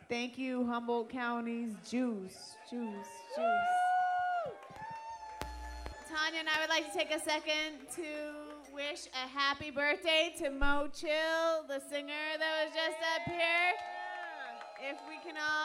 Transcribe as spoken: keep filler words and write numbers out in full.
Thank you, Humboldt County's Juice, Juice, Juice. Tanya and I would like to take a second to wish a happy birthday to Mo Chill, the singer that was just up here. If we can all